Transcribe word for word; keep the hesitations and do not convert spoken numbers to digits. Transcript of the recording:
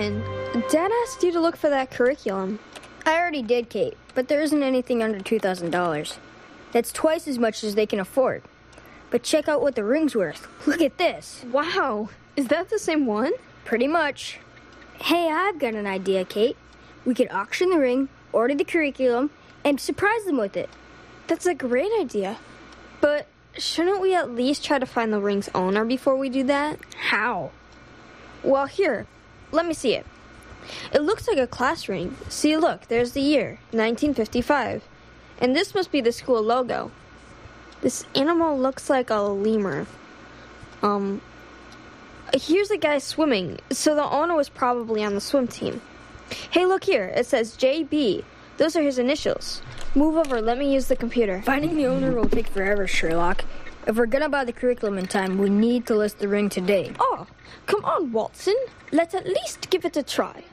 Watson, Dad asked you to look for that curriculum. I already did, Kate, but there isn't anything under two thousand dollars. That's twice as much as they can afford. But check out what the ring's worth. Look at this. Wow, is that the same one? Pretty much. Hey, I've got an idea, Kate. We could auction the ring, order the curriculum, and surprise them with it. That's a great idea. But shouldn't we at least try to find the ring's owner before we do that? How? Well, here, let me see it. It looks like a class ring. See, look, there's the year, nineteen fifty-five. And this must be the school logo. This animal looks like a lemur. Um, here's a guy swimming, so the owner was probably on the swim team. Hey, look here, it says J B. Those are his initials. Move over, let me use the computer. Finding the owner will take forever, Sherlock. If we're gonna buy the curriculum in time, we need to list the ring today. Oh, come on, Watson. Let's at least give it a try.